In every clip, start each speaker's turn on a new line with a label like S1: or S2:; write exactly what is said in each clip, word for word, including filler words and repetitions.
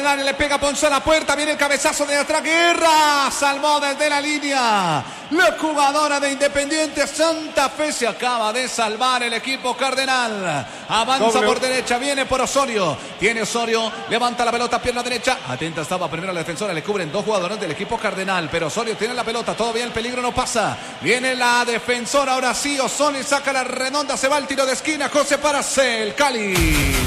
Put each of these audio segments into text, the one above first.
S1: el área, le pega Ponce a la puerta, viene el cabezazo de atrás, Guerra, salvó desde la línea. La jugadora de Independiente Santa Fe se acaba de salvar el equipo cardenal. Avanza Doble. por derecha, viene por Osorio. Tiene Osorio, levanta la pelota, pierna derecha. Atenta estaba primero la defensora, le cubren dos jugadores del equipo cardenal. Pero Osorio tiene la pelota, todavía el peligro no pasa. Viene la defensora, ahora sí, Osorio saca la redonda, se va al tiro de esquina. José Paracel, Cali.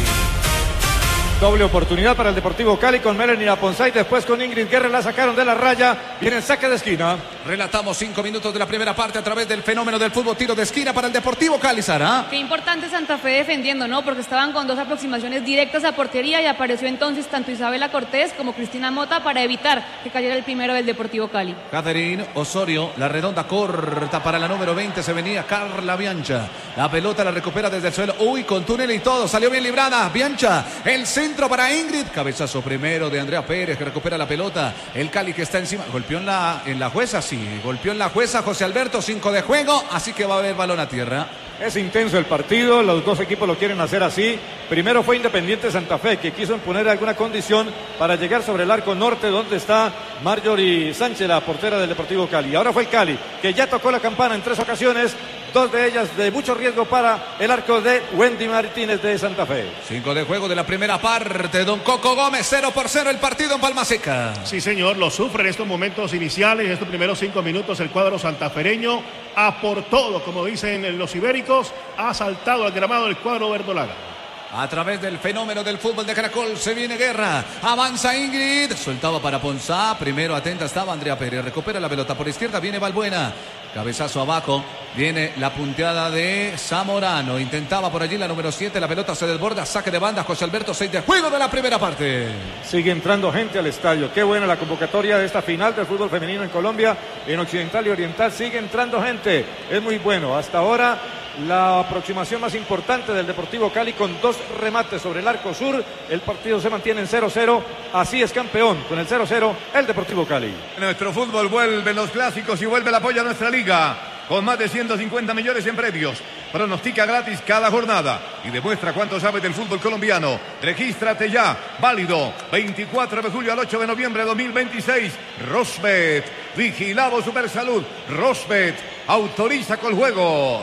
S2: Doble oportunidad para el Deportivo Cali con Melanie Aponzay. Después con Ingrid Guerra la sacaron de la raya. Viene el saque de esquina.
S1: Relatamos cinco minutos de la primera parte a través del fenómeno del fútbol. Tiro de esquina para el Deportivo Cali, Sara.
S3: Qué importante Santa Fe defendiendo, ¿no? Porque estaban con dos aproximaciones directas a portería y apareció entonces tanto Isabela Cortés como Cristina Mota para evitar que cayera el primero del Deportivo Cali.
S1: Catherine Osorio, la redonda corta para la número veinte. Se venía Carla Biancha. La pelota la recupera desde el suelo. Uy, con túnel y todo. Salió bien librada. Biancha, el centro. Centro para Ingrid, cabezazo primero de Andrea Pérez que recupera la pelota. El Cali que está encima, golpeó en la, en la jueza, sí, golpeó en la jueza José Alberto, cinco de juego, así que va a haber balón a tierra.
S2: Es intenso el partido, los dos equipos lo quieren hacer así. Primero fue Independiente Santa Fe, que quiso imponer alguna condición para llegar sobre el arco norte, donde está Marjorie Sánchez, la portera del Deportivo Cali. Ahora fue el Cali, que ya tocó la campana en tres ocasiones, dos de ellas de mucho riesgo para el arco de Wendy Martínez de Santa Fe.
S1: Cinco de juego de la primera parte, don Coco Gómez, cero por cero el partido en Palma Seca.
S4: Sí, señor, lo sufre en estos momentos iniciales, en estos primeros cinco minutos el cuadro santafereño, a por todo, como dicen los ibéricos, ha saltado al gramado del cuadro verdolaga.
S1: A través del fenómeno del fútbol de Caracol se viene Guerra, avanza Ingrid, soltaba para Ponzá, primero atenta estaba Andrea Pérez, recupera la pelota por izquierda, viene Balbuena, cabezazo abajo, viene la punteada de Zamorano, intentaba por allí la número siete, la pelota se desborda, saque de banda, José Alberto, seis de juego de la primera parte.
S2: Sigue entrando gente al estadio, qué buena la convocatoria de esta final del fútbol femenino en Colombia, en Occidental y Oriental, sigue entrando gente, es muy bueno, hasta ahora la aproximación más importante del Deportivo Cali con dos remates sobre el arco sur. El partido se mantiene en cero cero. Así es campeón con el cero cero el Deportivo Cali.
S5: Nuestro fútbol, vuelven los clásicos y vuelve el apoyo a nuestra liga. Con más de ciento cincuenta millones en premios. Pronostica gratis cada jornada y demuestra cuánto sabes del fútbol colombiano. Regístrate ya. Válido veinticuatro de julio al ocho de noviembre de dos mil veintiséis. Rosbet. Vigilado Supersalud. Rosbet. Autoriza con juegos.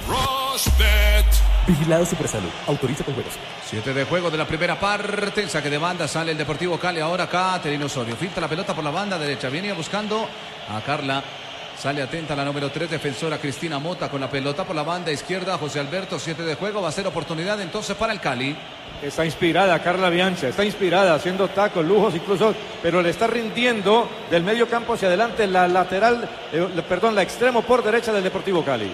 S6: Rosbet. Vigilado Supersalud. Autoriza con juegos.
S1: Siete de juego de la primera parte. El saque de banda sale el Deportivo Cali. Ahora Caterina Osorio. Filtra la pelota por la banda derecha. Venía buscando a Carla. Sale atenta la número tres, defensora Cristina Mota con la pelota por la banda izquierda. José Alberto, siete de juego. Va a ser oportunidad entonces para el Cali.
S2: Está inspirada Carla Biancha. Está inspirada haciendo tacos, lujos incluso. Pero le está rindiendo del medio campo hacia adelante la lateral, eh, perdón, la extremo por derecha del Deportivo Cali.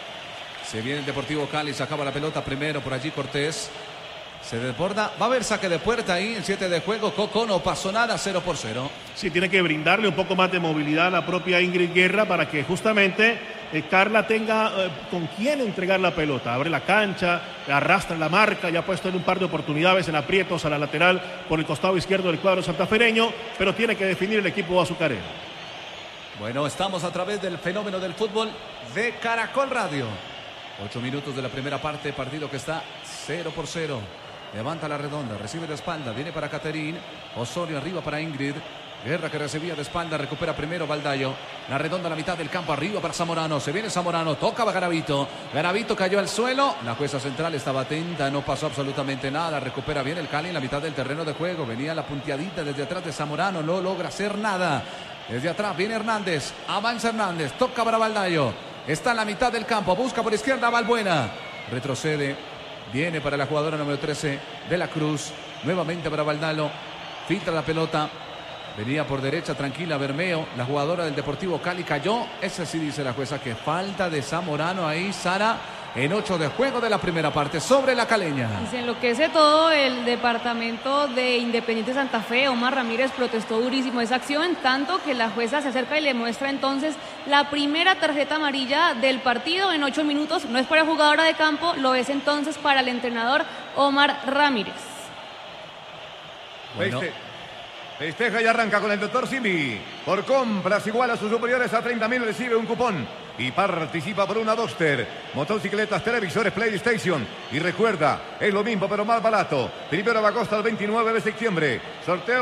S1: Se viene el Deportivo Cali, sacaba la pelota primero por allí Cortés. Se desborda, va a haber saque de puerta ahí en siete de juego. Coco, no pasó nada, cero por cero.
S4: Sí, tiene que brindarle un poco más de movilidad a la propia Ingrid Guerra para que justamente eh, Carla tenga eh, con quién entregar la pelota. Abre la cancha, arrastra la marca, ya ha puesto en un par de oportunidades en aprietos a la lateral por el costado izquierdo del cuadro santafereño, pero tiene que definir el equipo azucarero.
S1: Bueno, estamos a través del fenómeno del fútbol de Caracol Radio. Ocho minutos de la primera parte, partido que está cero por cero. Levanta la redonda, recibe de espalda, viene para Caterín. Osorio arriba para Ingrid. Guerra que recibía de espalda, recupera primero Baldayo. La redonda a la mitad del campo, arriba para Zamorano. Se viene Zamorano, toca a Garavito. Garavito cayó al suelo. La jueza central estaba atenta, no pasó absolutamente nada. Recupera bien el Cali en la mitad del terreno de juego. Venía la punteadita desde atrás de Zamorano, no logra hacer nada. Desde atrás viene Hernández, avanza Hernández, toca para Baldayo. Está en la mitad del campo, busca por izquierda Balbuena. Retrocede. Viene para la jugadora número trece de la Cruz. Nuevamente para Valdalo. Filtra la pelota. Venía por derecha tranquila Bermeo. La jugadora del Deportivo Cali cayó. Esa sí dice la jueza que falta de Zamorano ahí. Sara en ocho de juego de la primera parte sobre la caleña.
S3: Y se enloquece todo el departamento de Independiente Santa Fe. Omar Ramírez protestó durísimo esa acción, tanto que la jueza se acerca y le muestra entonces la primera tarjeta amarilla del partido en ocho minutos. No es para jugadora de campo, lo es entonces para el entrenador Omar Ramírez.
S5: Bueno. Festeja y arranca con el doctor Simi. Por compras igual a sus superiores a treinta mil recibe un cupón y participa por una Duster, motocicletas, televisores, PlayStation. Y recuerda, es lo mismo pero más barato. Primero de agosto al veintinueve de septiembre. Sorteo